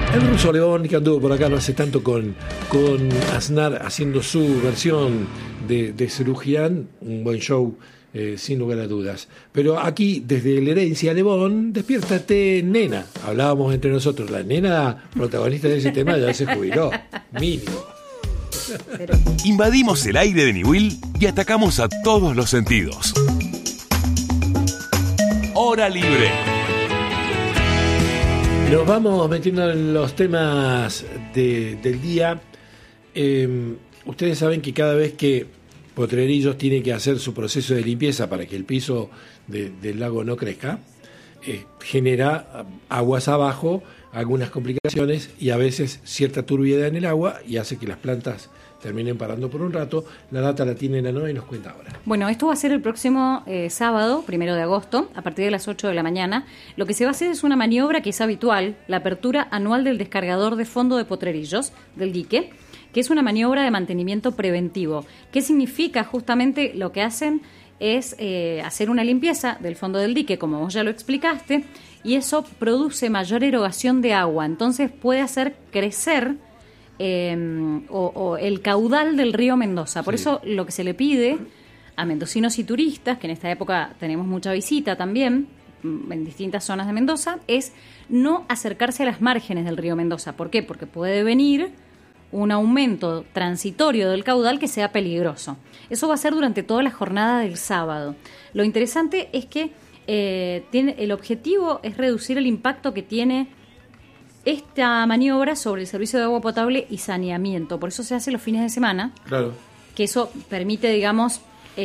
El Ruso León, que anduvo por acá no hace tanto con Aznar haciendo su versión de Cerugian, un buen show, sin lugar a dudas. Pero aquí, desde la herencia Lebón, despiértate, nena. Hablábamos entre nosotros, la nena protagonista de ese tema ya se jubiló, mínimo. Invadimos el aire de Niwil y atacamos a todos los sentidos. Hora libre. Nos vamos metiendo en los temas del día. Ustedes saben que cada vez que Potrerillos tiene que hacer su proceso de limpieza para que el piso del lago no crezca, genera aguas abajo, algunas complicaciones y a veces cierta turbiedad en el agua y hace que las plantas terminen parando por un rato. La data la tiene Nanoa y nos cuenta ahora. Bueno, esto va a ser el próximo sábado, 1 de agosto, a partir de las 8 de la mañana. Lo que se va a hacer es una maniobra que es habitual, la apertura anual del descargador de fondo de Potrerillos, del dique, que es una maniobra de mantenimiento preventivo. ¿Qué significa? Justamente lo que hacen es hacer una limpieza del fondo del dique, como vos ya lo explicaste, y eso produce mayor erogación de agua. Entonces puede hacer crecer o el caudal del río Mendoza. Por eso lo que se le pide a mendocinos y turistas, que en esta época tenemos mucha visita también en distintas zonas de Mendoza, es no acercarse a las márgenes del río Mendoza. ¿Por qué? Porque puede venir un aumento transitorio del caudal que sea peligroso. Eso va a ser durante toda la jornada del sábado. Lo interesante es que el objetivo es reducir el impacto que tiene esta maniobra sobre el servicio de agua potable y saneamiento. Por eso se hace los fines de semana. Claro. Que eso permite, digamos,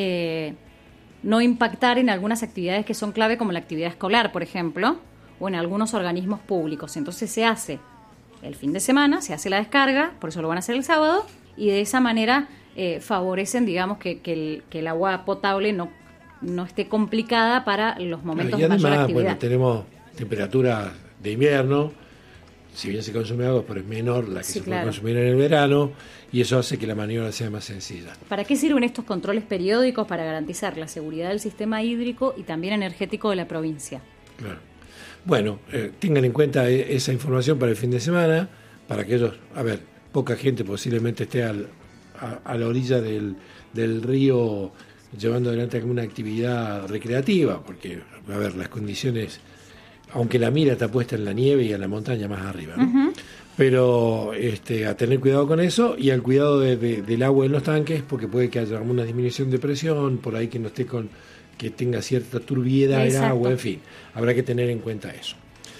no impactar en algunas actividades que son clave, como la actividad escolar, por ejemplo, o en algunos organismos públicos. Entonces se hace el fin de semana, se hace la descarga, por eso lo van a hacer el sábado, y de esa manera favorecen, digamos, que el agua potable no esté complicada para los momentos de mayor actividad. Bueno, tenemos temperaturas de invierno, si bien se consume agua, pero es menor la que se puede consumir en el verano, y eso hace que la maniobra sea más sencilla. ¿Para qué sirven estos controles periódicos? Para garantizar la seguridad del sistema hídrico y también energético de la provincia. Claro. Bueno, tengan en cuenta esa información para el fin de semana, para que ellos, poca gente posiblemente esté a la orilla del río llevando adelante alguna actividad recreativa, porque, las condiciones, aunque la mira está puesta en la nieve y en la montaña más arriba, ¿no? Uh-huh. Pero a tener cuidado con eso y al cuidado del agua en los tanques, porque puede que haya alguna disminución de presión, por ahí que no esté que tenga cierta turbiedad el agua, en fin, habrá que tener en cuenta eso.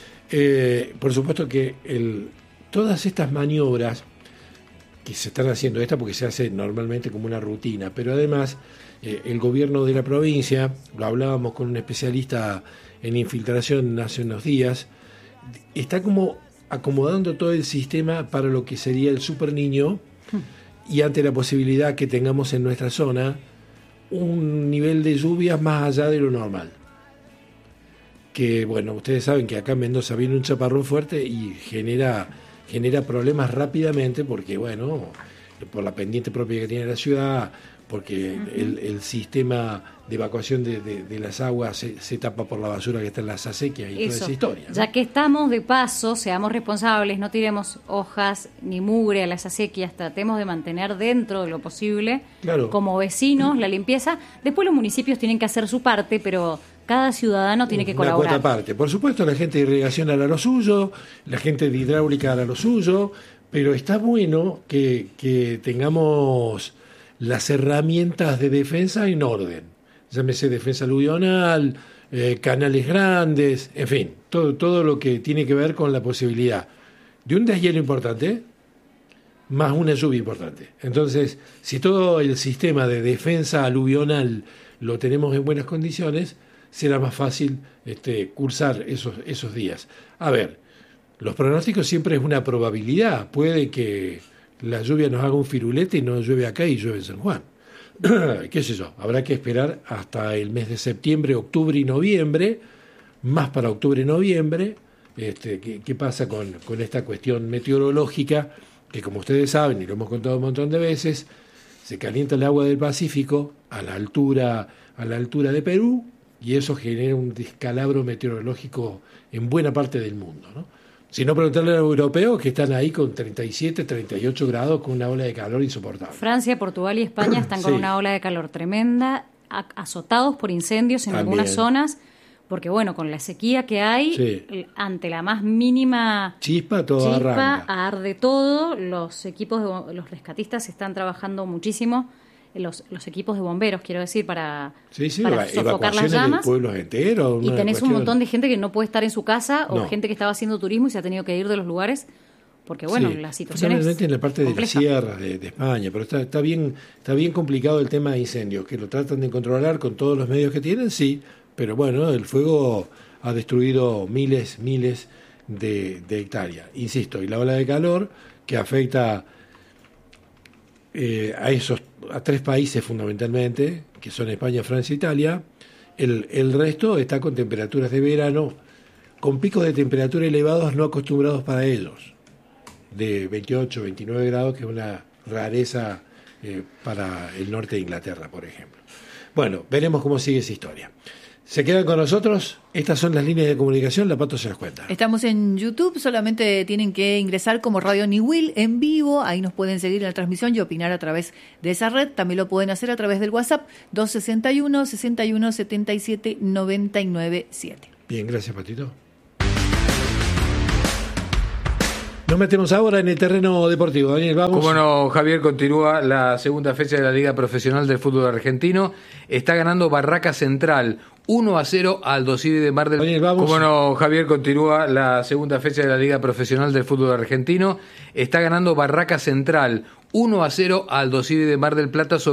Por supuesto que todas estas maniobras que se están haciendo, esta porque se hace normalmente como una rutina, pero además el gobierno de la provincia, lo hablábamos con un especialista en infiltración hace unos días, está como acomodando todo el sistema para lo que sería el Super Niño, y ante la posibilidad que tengamos en nuestra zona un nivel de lluvias más allá de lo normal. Que bueno, ustedes saben que acá en Mendoza viene un chaparrón fuerte y genera problemas rápidamente, porque bueno, por la pendiente propia que tiene la ciudad, porque el sistema de evacuación de las aguas se tapa por la basura que está en las acequias y toda esa historia, ¿no? Ya que estamos de paso, seamos responsables, no tiremos hojas ni mugre a las acequias, tratemos de mantener dentro de lo posible, como vecinos, la limpieza. Después los municipios tienen que hacer su parte, pero cada ciudadano tiene que colaborar. Una cuota parte. Por supuesto, la gente de irrigación hará lo suyo, la gente de hidráulica hará lo suyo, pero está bueno que tengamos las herramientas de defensa en orden. Llámese defensa aluvional, canales grandes, en fin, todo lo que tiene que ver con la posibilidad de un deshielo importante más una lluvia importante. Entonces, si todo el sistema de defensa aluvional lo tenemos en buenas condiciones, será más fácil cursar esos días. Los pronósticos siempre es una probabilidad. Puede que la lluvia nos haga un firulete y no llueve acá y llueve en San Juan. Qué sé yo, habrá que esperar hasta el mes de septiembre, octubre y noviembre, más para octubre y noviembre, qué pasa con esta cuestión meteorológica, que como ustedes saben, y lo hemos contado un montón de veces, se calienta el agua del Pacífico a la altura de Perú, y eso genera un descalabro meteorológico en buena parte del mundo, ¿no? Si no, preguntarle a los europeos que están ahí con 37, 38 grados, con una ola de calor insoportable. Francia, Portugal y España están con Sí. una ola de calor tremenda, azotados por incendios en También. algunas zonas, porque bueno, con la sequía que hay, Sí. ante la más mínima Chispa, todo chispa, arranca. arde todo. Los los rescatistas están trabajando muchísimo, los equipos de bomberos, quiero decir, para sofocar las Evacuaciones de llamas. pueblos enteros. Y una tenés un cuestión- montón de gente que no puede estar en su casa o No. gente que estaba haciendo turismo y se ha tenido que ir de los lugares porque, bueno, Sí, la situación es fundamentalmente en la parte de las compleja. sierras de España, pero está bien complicado el tema de incendios, que lo tratan de controlar con todos los medios que tienen, sí, pero bueno, el fuego ha destruido miles de hectáreas. Insisto, y la ola de calor que afecta a 3 países fundamentalmente, que son España, Francia e Italia. El resto está con temperaturas de verano, con picos de temperatura elevados no acostumbrados para ellos, de 28, 29 grados, que es una rareza para el norte de Inglaterra, por ejemplo. Bueno, veremos cómo sigue esa historia. ¿Se quedan con nosotros? Estas son las líneas de comunicación, la Pato se las cuenta. Estamos en YouTube, solamente tienen que ingresar como Radio Niwil en vivo, ahí nos pueden seguir en la transmisión y opinar a través de esa red. También lo pueden hacer a través del WhatsApp 261 61 77 99 7. Bien, gracias, Patito. Nos metemos ahora en el terreno deportivo. Daniel, vamos. Como no, Javier, continúa la segunda fecha de la Liga Profesional del Fútbol Argentino. Está ganando Barraca Central 1-0 al Dosivi de Mar del Daniel, vamos. Como no, Javier, continúa la segunda fecha de la Liga Profesional del Fútbol Argentino. Está ganando Barraca Central 1-0 al Dosivi de Mar del Plata sobre